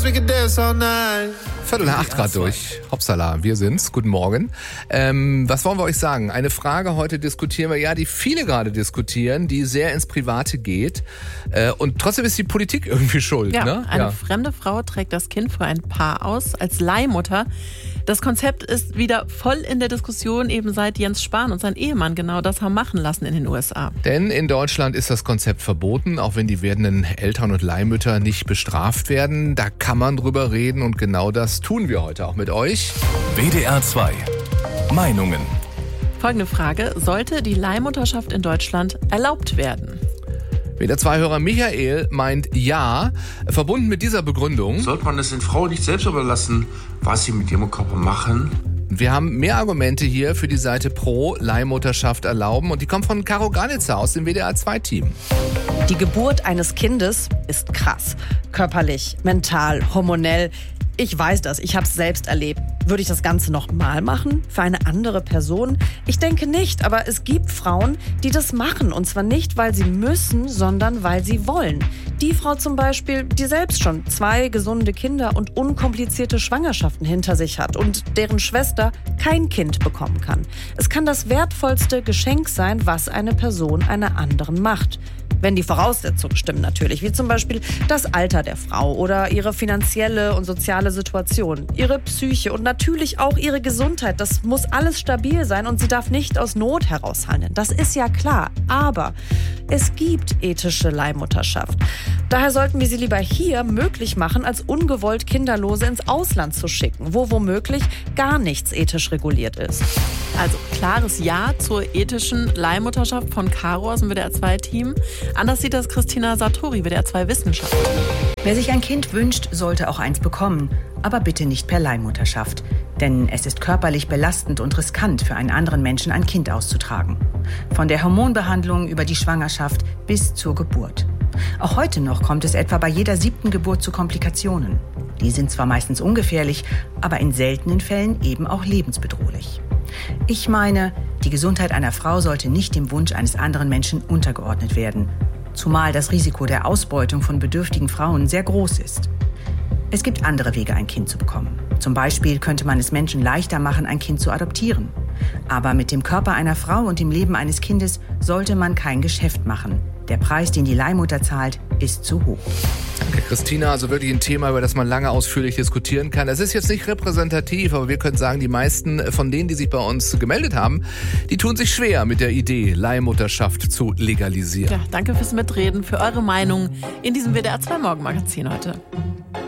we could dance all night. 7:45 Grad durch. Hoppsala, wir sind's. Guten Morgen. Was wollen wir euch sagen? Eine Frage heute diskutieren wir, ja, die viele gerade diskutieren, die sehr ins Private geht. Und trotzdem ist die Politik irgendwie schuld. Ja, ne? Eine fremde Frau trägt das Kind für ein Paar aus als Leihmutter. Das Konzept ist wieder voll in der Diskussion, eben seit Jens Spahn und sein Ehemann genau das haben machen lassen in den USA. Denn in Deutschland ist das Konzept verboten, auch wenn die werdenden Eltern und Leihmütter nicht bestraft werden. Da kann man drüber reden und genau das tun wir heute auch mit euch. WDR 2 Meinungen. Folgende Frage: Sollte die Leihmutterschaft in Deutschland erlaubt werden? WDR 2-Hörer Michael meint ja, verbunden mit dieser Begründung. Sollte man es den Frauen nicht selbst überlassen, was sie mit ihrem Körper machen? Wir haben mehr Argumente hier für die Seite pro Leihmutterschaft erlauben und die kommen von Caro Garnitzer aus dem WDR 2-Team. Die Geburt eines Kindes ist krass. Körperlich, mental, hormonell. Ich weiß das, ich habe es selbst erlebt. Würde ich das Ganze nochmal machen? Für eine andere Person? Ich denke nicht, aber es gibt Frauen, die das machen. Und zwar nicht, weil sie müssen, sondern weil sie wollen. Die Frau zum Beispiel, die selbst schon 2 gesunde Kinder und unkomplizierte Schwangerschaften hinter sich hat und deren Schwester kein Kind bekommen kann. Es kann das wertvollste Geschenk sein, was eine Person einer anderen macht. Wenn die Voraussetzungen stimmen natürlich, wie zum Beispiel das Alter der Frau oder ihre finanzielle und soziale Situation, ihre Psyche und natürlich auch ihre Gesundheit. Das muss alles stabil sein und sie darf nicht aus Not heraus handeln. Das ist ja klar, aber es gibt ethische Leihmutterschaft. Daher sollten wir sie lieber hier möglich machen, als ungewollt Kinderlose ins Ausland zu schicken, wo womöglich gar nichts ethisch reguliert ist. Also klares Ja zur ethischen Leihmutterschaft von Caro aus dem WDR 2-Team. Anders sieht das Christina Sartori, WDR 2 Wissenschaft. Wer sich ein Kind wünscht, sollte auch eins bekommen. Aber bitte nicht per Leihmutterschaft. Denn es ist körperlich belastend und riskant, für einen anderen Menschen ein Kind auszutragen. Von der Hormonbehandlung über die Schwangerschaft bis zur Geburt. Auch heute noch kommt es etwa bei jeder 7. Geburt zu Komplikationen. Die sind zwar meistens ungefährlich, aber in seltenen Fällen eben auch lebensbedrohlich. Ich meine, die Gesundheit einer Frau sollte nicht dem Wunsch eines anderen Menschen untergeordnet werden. Zumal das Risiko der Ausbeutung von bedürftigen Frauen sehr groß ist. Es gibt andere Wege, ein Kind zu bekommen. Zum Beispiel könnte man es Menschen leichter machen, ein Kind zu adoptieren. Aber mit dem Körper einer Frau und dem Leben eines Kindes sollte man kein Geschäft machen. Der Preis, den die Leihmutter zahlt, ist zu hoch. Danke, Christina. Also wirklich ein Thema, über das man lange ausführlich diskutieren kann. Es ist jetzt nicht repräsentativ, aber wir können sagen, die meisten von denen, die sich bei uns gemeldet haben, die tun sich schwer mit der Idee, Leihmutterschaft zu legalisieren. Ja, danke fürs Mitreden, für eure Meinung in diesem WDR 2 Morgenmagazin heute.